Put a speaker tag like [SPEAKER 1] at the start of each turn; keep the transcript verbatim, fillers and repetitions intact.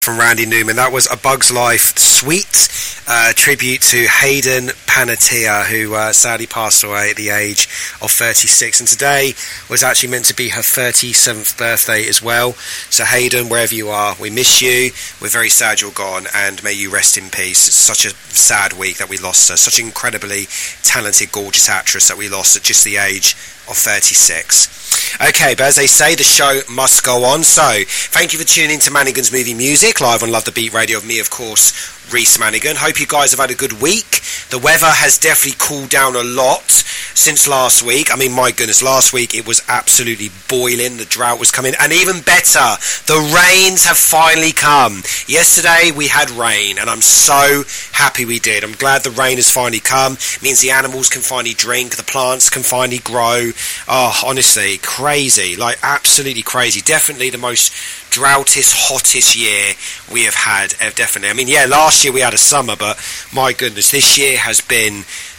[SPEAKER 1] From Randy Newman. That was A Bug's Life Suite, uh, tribute to Hayden Panettiere, who uh, sadly passed away at the age of thirty-six, and today was actually meant to be her thirty-seventh birthday as well. So Hayden, wherever you are, we miss you. We're very sad you're gone, and may you rest in peace. It's such a sad week that we lost her, such an incredibly talented, gorgeous actress that we lost at just the age of thirty-six. Okay, but as they say, the show must go on. So, thank you for tuning in to Manigan's Movie Music, live on Love the Beat Radio of me, of course, Reese Manigan. Hope you guys have had a good week. The weather has definitely cooled down a lot since last week. I mean, my goodness, last week it was absolutely boiling. The drought was coming. And even better, the rains have finally come. Yesterday we had rain, and I'm so happy we did. I'm glad the rain has finally come. It means the animals can finally drink, the plants can finally grow. Oh, honestly, crazy. Like, absolutely crazy. Definitely the most droughtest, hottest year we have had, uh, definitely. I mean, yeah, last year we had a summer, but my goodness, this year has been